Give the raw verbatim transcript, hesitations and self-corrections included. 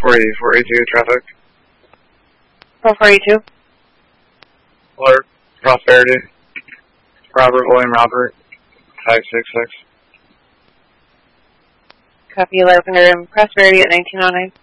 forty-four eighty-two traffic. four four eight two. Alert, Prosperity. Robert, William Robert, five six six. Copy eleven, Prosperity at nineteen oh nine.